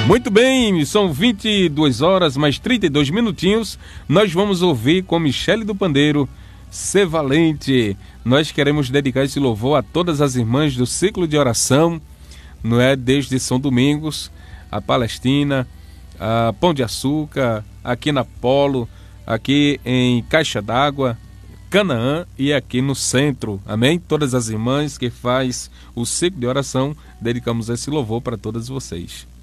Muito bem, são 22 horas mais 32 minutinhos. Nós vamos ouvir com Michele do Pandeiro, Ser Valente. Nós queremos dedicar esse louvor a todas as irmãs do ciclo de oração, não é? Desde São Domingos, a Palestina, a Pão de Açúcar, aqui na Polo, aqui em Caixa d'Água, Canaã e aqui no centro, amém? Todas as irmãs que faz o ciclo de oração, dedicamos esse louvor para todas vocês.